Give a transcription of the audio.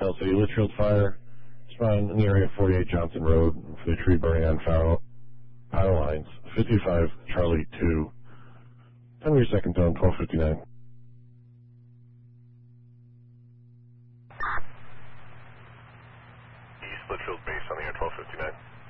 City, Litchfield Fire. Respond in the area of 48 Johnson Road for the tree burning on power lines. 55 Charlie 2. Tell me your second tone, 1259. East Litchfield base on the air, 1259.